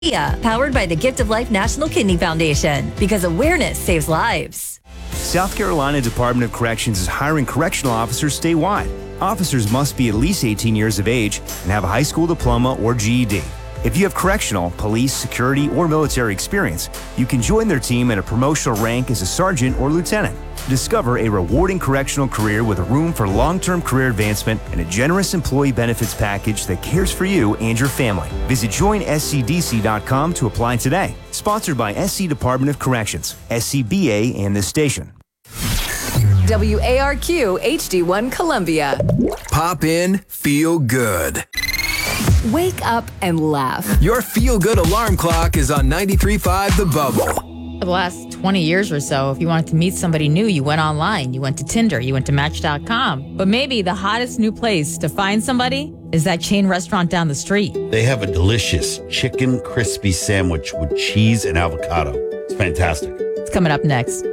Powered by the Gift of Life National Kidney Foundation, because awareness saves lives. South Carolina Department of Corrections is hiring correctional officers statewide. Officers must be at least 18 years of age and have a high school diploma or GED. If you have correctional, police, security, or military experience, you can join their team at a promotional rank as a sergeant or lieutenant. Discover a rewarding correctional career with room for long-term career advancement and a generous employee benefits package that cares for you and your family. Visit joinscdc.com to apply today. Sponsored by SC Department of Corrections, SCBA, and this station. WARQ HD1 Columbia. Pop in, feel good. Wake up and laugh. Your feel good alarm clock is on 93.5 The Bubble. For the last 20 years or so, if you wanted to meet somebody new, you went online, you went to Tinder, you went to Match.com. But maybe the hottest new place to find somebody is that chain restaurant down the street. They have a delicious chicken crispy sandwich with cheese and avocado. It's fantastic. It's coming up next.